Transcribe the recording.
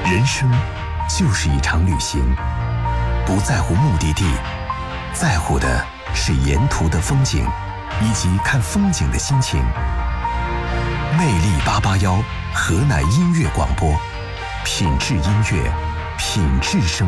人生就是一场旅行，不在乎目的地，在乎的是沿途的风景，以及看风景的心情。魅力881河南音乐广播，品质音乐，品质生活。